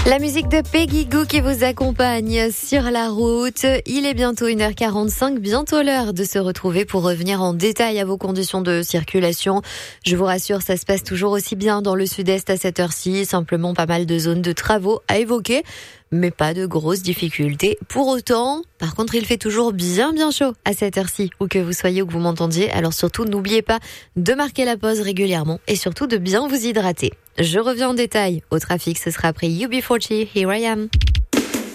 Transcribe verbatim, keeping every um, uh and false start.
La musique de Peggy Gou qui vous accompagne sur la route. Il est bientôt une heure quarante-cinq, bientôt l'heure de se retrouver pour revenir en détail à vos conditions de circulation. Je vous rassure, ça se passe toujours aussi bien dans le sud-est à cette heure-ci. Simplement pas mal de zones de travaux à évoquer, mais pas de grosses difficultés. Pour autant, par contre, il fait toujours bien bien chaud à cette heure-ci, où que vous soyez ou que vous m'entendiez. Alors surtout, n'oubliez pas de marquer la pause régulièrement et surtout de bien vous hydrater. Je reviens en détail au trafic, ce sera après U B quarante, Here I Am.